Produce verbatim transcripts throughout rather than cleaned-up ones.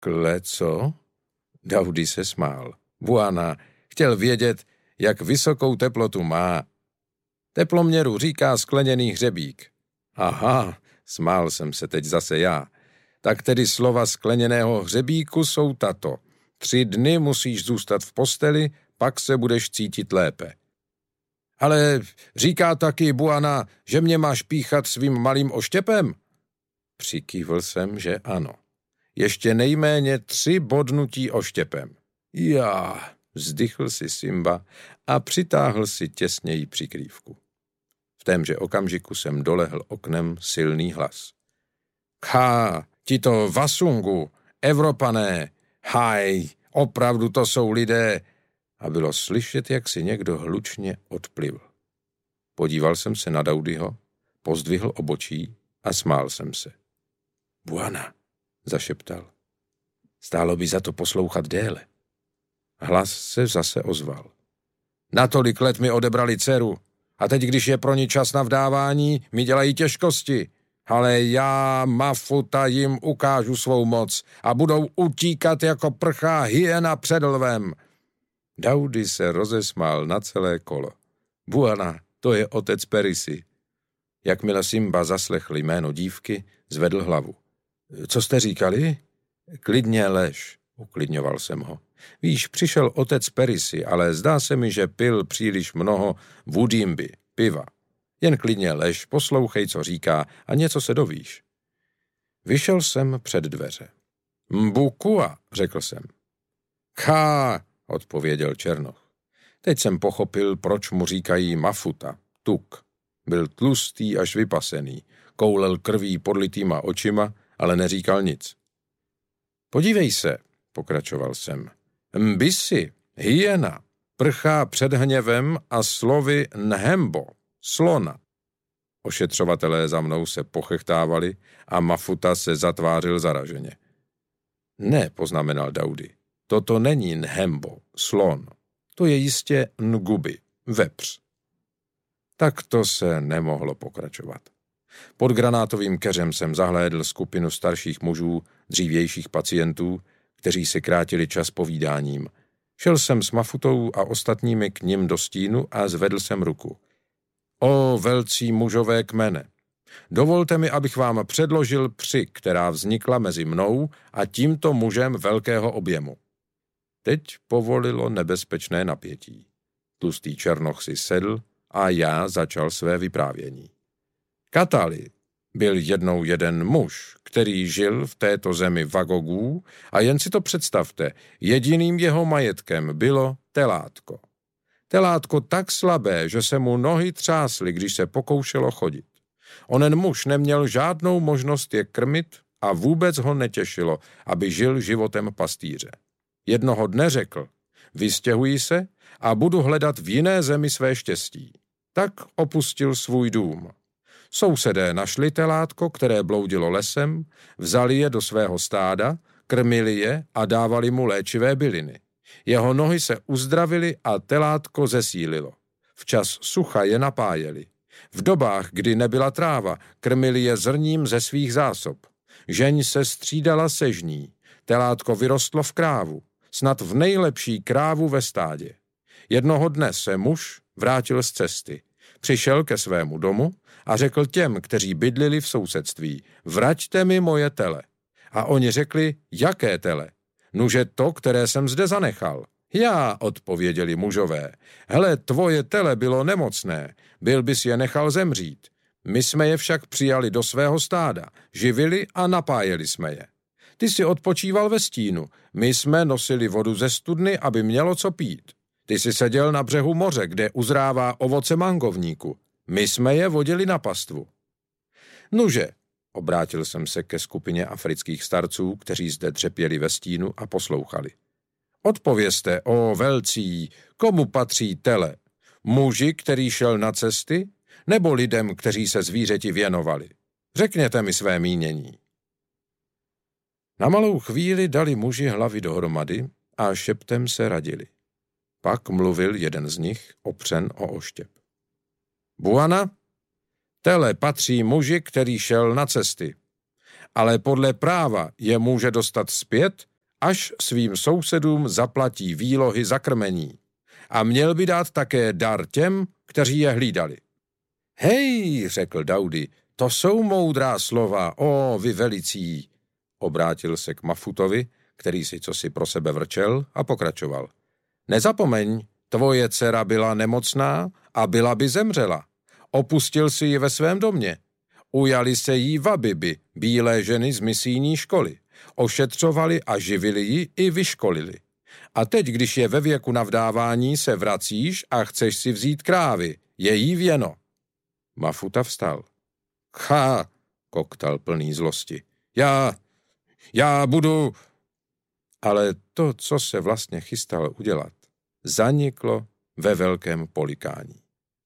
Kle co? Daudy se smál. Buana chtěl vědět, jak vysokou teplotu má. Teploměru říká skleněný hřebík. Aha, smál jsem se teď zase já. Tak tedy slova skleněného hřebíku jsou tato. Tři dny musíš zůstat v posteli, pak se budeš cítit lépe. Ale říká taky Buana, že mě máš píchat svým malým oštěpem? Přikývl jsem, že ano. Ještě nejméně tři bodnutí oštěpem. Já, vzdychl si Simba a přitáhl si těsněji přikrývku. V témže okamžiku jsem dolehl oknem silný hlas. Kha, tito Vasungu, Evropané, haj, opravdu to jsou lidé. A bylo slyšet, jak si někdo hlučně odplivl. Podíval jsem se na Daudyho, pozdvihl obočí a smál jsem se. Buana, zašeptal. Stálo by za to poslouchat déle. Hlas se zase ozval. Natolik let mi odebrali dceru a teď, když je pro ní čas na vdávání, mi dělají těžkosti. Ale já, Mafuta, jim ukážu svou moc a budou utíkat jako prchá hyena před lvem. Daudy se rozesmál na celé kolo. Buana, to je otec Perisy. Jakmile Simba zaslechl jméno dívky, zvedl hlavu. Co jste říkali? Klidně lež, uklidňoval jsem ho. Víš, přišel otec Perisy, ale zdá se mi, že pil příliš mnoho vudimby, piva. Jen klidně lež, poslouchej, co říká a něco se dovíš. Vyšel jsem před dveře. Mbukua, řekl jsem. Kha, odpověděl Černoch. Teď jsem pochopil, proč mu říkají Mafuta, tuk. Byl tlustý až vypasený, koulel krví podlitýma očima, ale neříkal nic. Podívej se, pokračoval jsem. Mbisi, hyena, prchá před hněvem a slovy nhembo, slona. Ošetřovatelé za mnou se pochechtávali a Mafuta se zatvářil zaraženě. Ne, poznamenal Daudy, toto není nhembo, slon. To je jistě ngubi, vepř. Tak to se nemohlo pokračovat. Pod granátovým keřem jsem zahlédl skupinu starších mužů, dřívějších pacientů, kteří si krátili čas povídáním. Šel jsem s Mafutou a ostatními k nim do stínu a zvedl jsem ruku. O velcí mužové kmene, dovolte mi, abych vám předložil při, která vznikla mezi mnou a tímto mužem velkého objemu. Teď povolilo nebezpečné napětí. Tlustý Černoch si sedl a já začal své vyprávění. Katali byl jednou jeden muž, který žil v této zemi Vagogů a jen si to představte, jediným jeho majetkem bylo telátko. Telátko tak slabé, že se mu nohy třásly, když se pokoušelo chodit. Onen muž neměl žádnou možnost je krmit a vůbec ho netěšilo, aby žil životem pastýře. Jednoho dne řekl, vystěhuji se a budu hledat v jiné zemi své štěstí. Tak opustil svůj dům. Sousedé našli telátko, které bloudilo lesem, vzali je do svého stáda, krmili je a dávali mu léčivé byliny. Jeho nohy se uzdravily a telátko zesílilo. Včas sucha je napájeli. V dobách, kdy nebyla tráva, krmili je zrním ze svých zásob. Žeň se střídala se žní. Telátko vyrostlo v krávu, snad v nejlepší krávu ve stádě. Jednoho dne se muž vrátil z cesty. Přišel ke svému domu a řekl těm, kteří bydlili v sousedství, vraťte mi moje tele. A oni řekli, jaké tele? Nuže to, které jsem zde zanechal. Já, odpověděli mužové, hele, tvoje tele bylo nemocné, byl bys je nechal zemřít. My jsme je však přijali do svého stáda, živili a napájeli jsme je. Ty si odpočíval ve stínu, my jsme nosili vodu ze studny, aby mělo co pít. Ty si seděl na břehu moře, kde uzrává ovoce mangovníku. My jsme je vodili na pastvu. Nuže, obrátil jsem se ke skupině afrických starců, kteří zde dřepěli ve stínu a poslouchali. Odpovězte, o velcí, komu patří tele? Muži, který šel na cesty, nebo lidem, kteří se zvířeti věnovali? Řekněte mi své mínění. Na malou chvíli dali muži hlavy dohromady a šeptem se radili. Pak mluvil jeden z nich, opřen o oštěp. Buana, tele patří muži, který šel na cesty, ale podle práva je může dostat zpět, až svým sousedům zaplatí výlohy za krmení. A měl by dát také dar těm, kteří je hlídali. Hej, řekl Daudy, to jsou moudrá slova, o vy velicí. Obrátil se k Mafutovi, který si cosi pro sebe vrčel, a pokračoval. Nezapomeň, tvoje dcera byla nemocná a byla by zemřela. Opustil si ji ve svém domě. Ujali se jí vabiby, bílé ženy z misijní školy. Ošetřovali a živili ji i vyškolili. A teď, když je ve věku navdávání, se vracíš a chceš si vzít krávy. Je jí věno. Mafuta vstal. Cha, koktal plný zlosti. Já, já budu... Ale to, co se vlastně chystal udělat, zaniklo ve velkém polikání.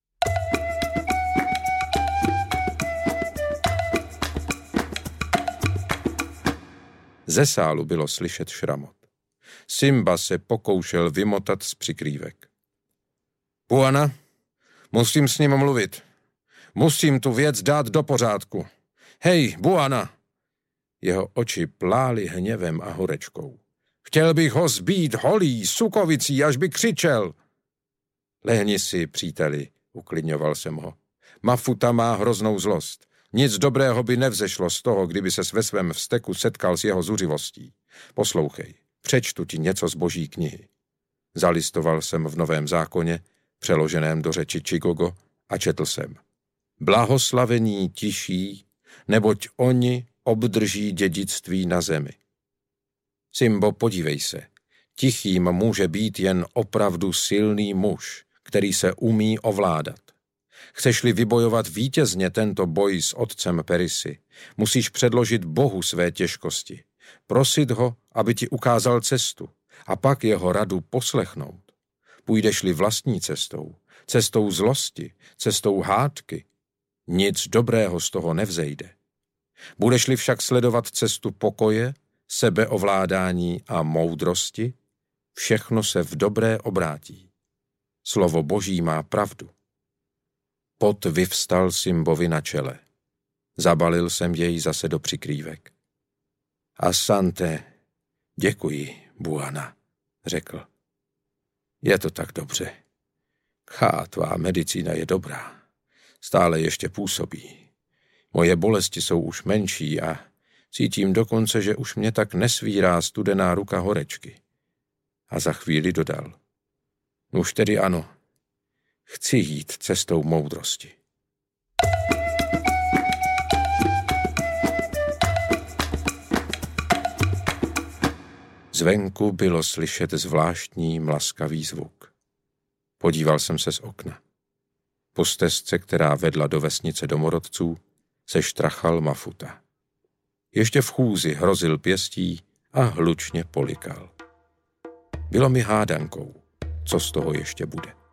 Ze sálu bylo slyšet šramot. Simba se pokoušel vymotat z přikrývek. Bouana, musím s ním mluvit. Musím tu věc dát do pořádku. Hej, Bouana! Jeho oči plály hněvem a horečkou. Chtěl bych ho zbít holí, sukovicí, až by křičel. Lehni si, příteli, uklidňoval jsem ho. Mafuta má hroznou zlost. Nic dobrého by nevzešlo z toho, kdyby ses ve svém vzteku setkal s jeho zuřivostí. Poslouchej, přečtu ti něco z boží knihy. Zalistoval jsem v Novém zákoně, přeloženém do řeči Chigogo, a četl jsem. Blahoslavení tiší, neboť oni obdrží dědictví na zemi. Simbo, podívej se. Tichým může být jen opravdu silný muž, který se umí ovládat. Chceš-li vybojovat vítězně tento boj s otcem Perisy, musíš předložit Bohu své těžkosti, prosit ho, aby ti ukázal cestu, a pak jeho radu poslechnout. Půjdeš-li vlastní cestou, cestou zlosti, cestou hádky, nic dobrého z toho nevzejde. Budeš-li však sledovat cestu pokoje, sebeovládání a moudrosti, všechno se v dobré obrátí. Slovo Boží má pravdu. Pot vyvstal Simbovi na čele. Zabalil jsem jej zase do přikrývek. Asante, děkuji, Bouana, řekl. Je to tak dobře. Chá, tvá medicína je dobrá. Stále ještě působí. Moje bolesti jsou už menší a cítím dokonce, že už mě tak nesvírá studená ruka horečky. A za chvíli dodal. Už tedy ano, chci jít cestou moudrosti. Zvenku bylo slyšet zvláštní mlaskavý zvuk. Podíval jsem se z okna. Po stezce, která vedla do vesnice domorodců, se štrachal Mafuta. Ještě v chůzi hrozil pěstí a hlučně polikal. Bylo mi hádankou, co z toho ještě bude.